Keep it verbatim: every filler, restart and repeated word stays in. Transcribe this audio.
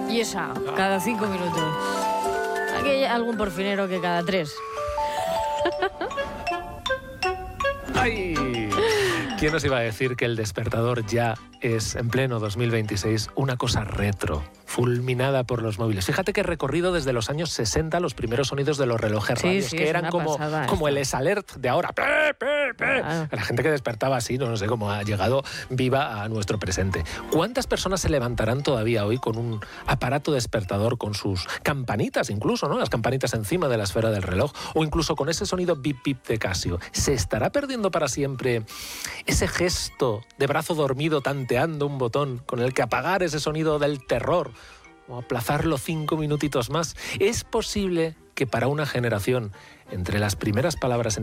Y esa, cada cinco minutos. Aquí hay algún porfinero que cada tres. ¡Ay! ¿Quién nos iba a decir que el despertador ya es, en pleno dos mil veintiséis, una cosa retro, fulminada por los móviles? Fíjate que he recorrido desde los años sesenta los primeros sonidos de los relojes Sí, radios, sí, que es eran una como, pasada como esto. el S-Alert de ahora. ¡Pe, pe, pe! Claro. La gente que despertaba así, no, no sé cómo ha llegado viva a nuestro presente. ¿Cuántas personas se levantarán todavía hoy con un aparato despertador, con sus campanitas incluso, ¿no? Las campanitas encima de la esfera del reloj, o incluso con ese sonido bip bip de Casio? ¿Se estará perdiendo para siempre ese gesto de brazo dormido tanteando un botón con el que apagar ese sonido del terror o aplazarlo cinco minutitos más? Es posible que para una generación, entre las primeras palabras en